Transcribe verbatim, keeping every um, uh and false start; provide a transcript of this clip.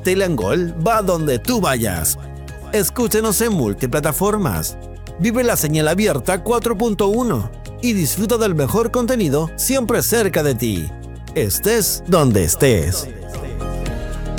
Castilla y León va donde tú vayas. Escúchenos en multiplataformas. Vive la señal abierta cuatro punto uno y disfruta del mejor contenido siempre cerca de ti. Estés donde estés.